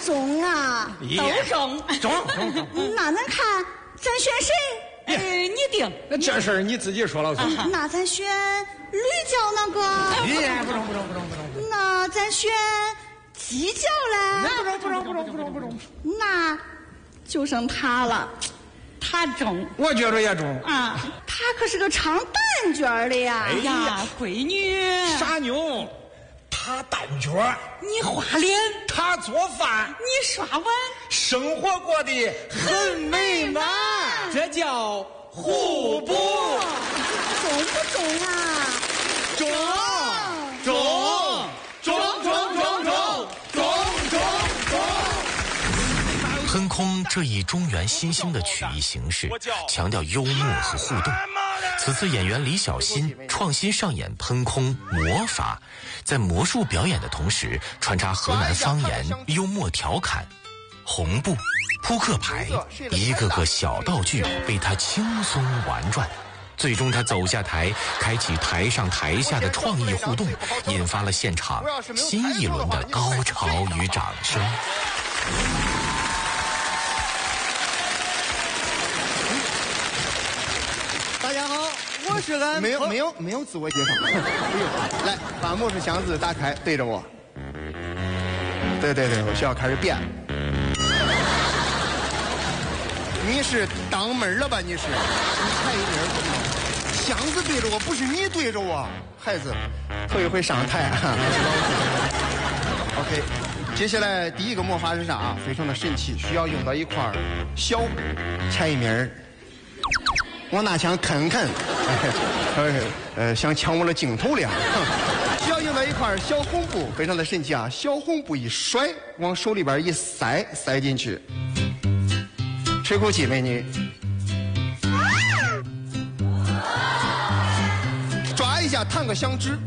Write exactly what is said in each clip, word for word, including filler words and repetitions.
中啊， 都中， 中中中。 那咱看咱选谁？ 呃，你定。 这事儿你自己说了算。 那咱选绿椒那个。 哎，不中不中不中不中。 那咱选鸡椒嘞？ 不中不中不中不中不中。 那就剩他了。 他中， 我觉着也中啊。 他可是个唱蛋卷的呀！ 哎呀，闺女， 傻妞，他蛋卷， 你花脸， 他做饭， 你刷碗， 生活过得很美满，这叫互补。 中不中啊？ 中中中中中中中中中。 喷空这一中原新兴的曲艺形式，强调幽默和互动。此次演员李小欣创新上演喷空魔法，在魔术表演的同时穿插河南方言，幽默调侃。红布、扑克牌，一个个小道具被他轻松玩转。最终他走下台，开启台上台下的创意互动，引发了现场新一轮的高潮与掌声。 大家好，我是俺没有没有没有自我介绍。来，把魔术箱子打开，对着我。对对对，我需要开始变。你是当门了吧？你是？你太一人不能。箱子对着我，不是你对着我。孩子，头一回上台啊。OK， 接下来第一个魔法是啥啊？非常的神奇，需要用到一块小柴米儿。我拿枪啃啃，呃呃，像抢我的镜头了呀！需要用到一块小红布，非常的神奇啊！小红布一甩，往手里边一塞，塞进去。吹口气，美女。抓一下，弹个响指。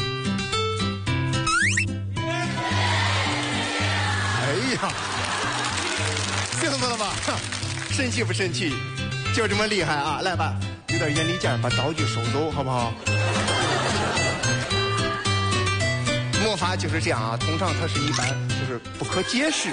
哎呀，听到了吧？神奇不神奇？就这么厉害啊！来吧，有点眼力劲儿，把道具收走，好不好？魔法就是这样啊，通常它是一般就是不可解释。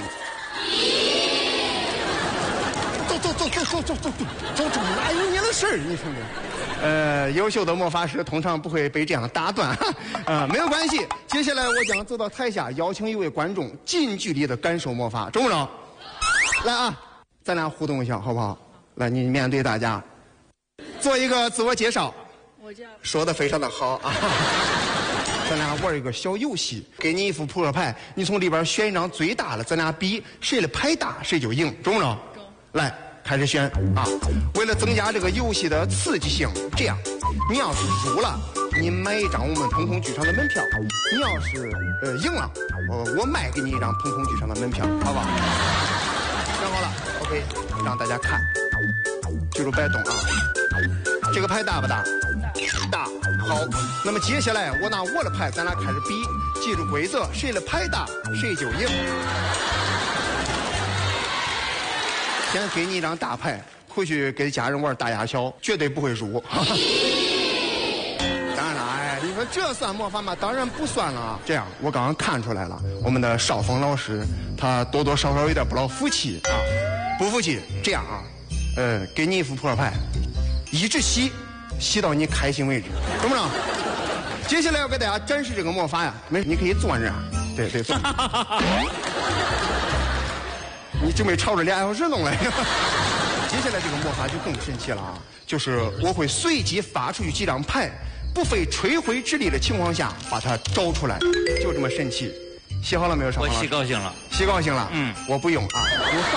走走走走走走走走走，哪有你的事儿？你说这，呃，优秀的魔法师通常不会被这样打断，啊、呃，没有关系。接下来我将走到台下，邀请一位观众近距离的感受魔法，中不中？来啊，咱俩互动一下，好不好？来，你面对大家，做一个自我介绍。我叫说的非常的好啊！咱俩玩一个小游戏，给你一副扑克牌，你从里边选一张最大的，咱俩比谁的牌大谁就赢，中不中？中。来，开始选啊！为了增加这个游戏的刺激性，这样，你要是输了，你买一张我们腾空剧场的门票；你要是呃赢了，我我卖给你一张腾空剧场的门票，好不好？选好了 ，OK， 让大家看，记住别动啊！这个牌大不大？大。好，那么接下来我拿我的牌，咱俩开始比，记住规则，谁的牌大谁就赢。先给你一张大牌，回去给家人玩大压小，绝对不会输。当然了，哎，你说这算魔法吗？当然不算了啊！这样，我刚刚看出来了，我们的邵峰老师他多多少少有点不老服气啊，不服气。这样啊，呃，给你一副扑克牌，一直洗，洗到你开心为止，懂不懂？接下来要给大家展示这个魔法呀，没，你可以坐那儿，对对坐。你准备朝着俩小时弄来。接下来这个魔法就更神奇了啊！就是我会随机发出去几张牌，不费吹灰之力的情况下把它找出来，就这么神奇。写好了没有？上我洗高兴了， 洗高兴了。嗯，我不用啊。